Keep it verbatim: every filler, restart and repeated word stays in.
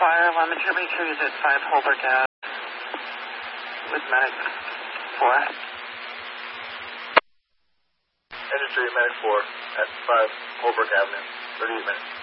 fire alarm. Intermediate trees at five Holbrook Ave with medic four. Entry Medic four at five Holbrook Avenue, thirty-eight minutes.